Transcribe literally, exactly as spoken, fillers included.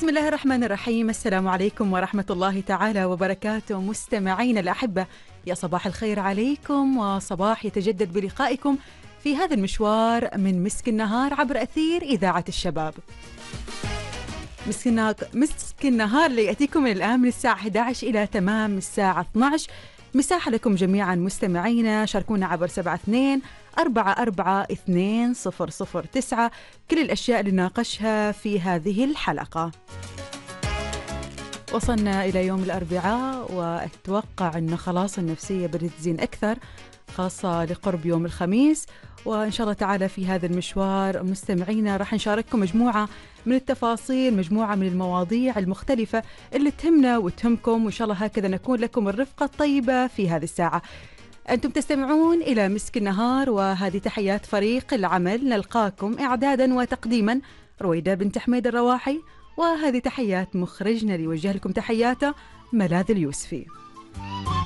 بسم الله الرحمن الرحيم. السلام عليكم ورحمة الله تعالى وبركاته. مستمعين الأحبة، يا صباح الخير عليكم، وصباح يتجدد بلقائكم في هذا المشوار من مسك النهار عبر أثير إذاعة الشباب. مسك النهار اللي يأتيكم من الآن من الساعة إحدى عشر إلى تمام الساعة اثنتي عشرة. مساحة لكم جميعا مستمعينا، شاركونا عبر سبعة اثنين أربعة أربعة اثنين صفر صفر تسعة كل الأشياء اللي ناقشها في هذه الحلقة. وصلنا إلى يوم الأربعاء، وأتوقع أن خلاص النفسية بدأت تزين أكثر، خاصة لقرب يوم الخميس. وإن شاء الله تعالى في هذا المشوار مستمعينا راح نشارككم مجموعة من التفاصيل، مجموعة من المواضيع المختلفة اللي تهمنا وتهمكم، وإن شاء الله هكذا نكون لكم الرفقة الطيبة في هذه الساعة. أنتم تستمعون إلى مسك النهار، وهذه تحيات فريق العمل. نلقاكم إعدادا وتقديما رويدة بنت حميد الرواحي، وهذه تحيات مخرجنا اللي يوجه لكم تحياته ملاذ اليوسفي.